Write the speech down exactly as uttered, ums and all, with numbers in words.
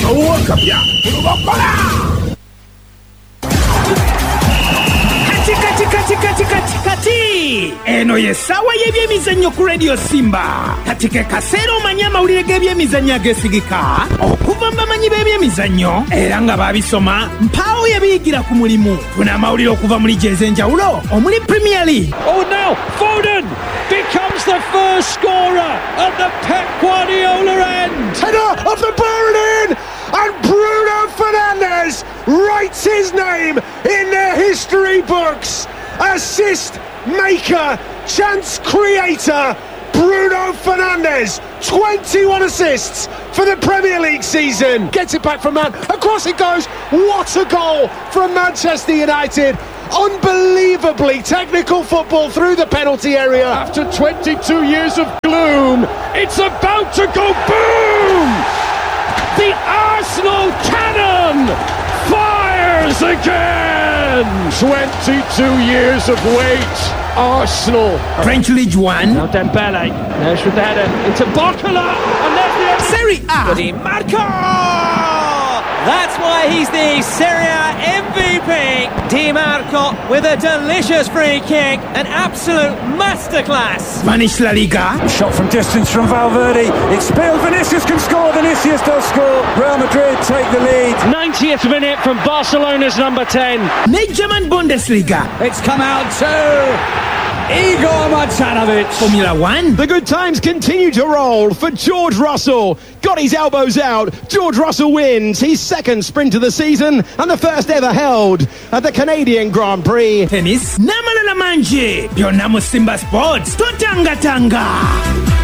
wakapya Lubokola kati kati kati kati kati kati eno yesawa yebyemizannyo ku Radio Simba kati ke kaseera omanya amawulire g'ebyemizannyo agesigika okuva mu bamanyi b'ebyemizannyo era nga babisoma mpaawo yabiyigira ku mulimu funa amawulire okuva muri gye ez'enjawulo omuli Premier League. Oh, now Foden becomes the first scorer at the Pep Guardiola end. Header of the Berlin, and Bruno Fernandes writes his name in the history books. Assist maker, chance creator, Bruno Fernandes, twenty-one assists for the Premier League season. Gets it back from man, across it goes. What a goal from Manchester United. Unbelievably technical football through the penalty area. After twenty-two years of gloom, it's about to go boom! The Arsenal cannon fires again! twenty-two years of wait. Arsenal. French League One. Now Dembele. There's with the header into Barcola. And there's the Serie A. Di Marco! That's why he's the Serie A M V P. Di Marco with a delicious free kick. An absolute masterclass. Spanish La Liga. Shot from distance from Valverde. It's spilled. Vinicius can score. Vinicius does score. Real Madrid take the lead. ninetieth minute from Barcelona's number ten. Ne German Bundesliga. It's come out to Igor Martinovic. Formula One. The good times continue to roll for George Russell. Got his elbows out. George Russell wins his second sprint of the season and the first ever held at the Canadian Grand Prix. Tennis. Namalala manje. Byonna mu Simba Sports. Totanga tanga.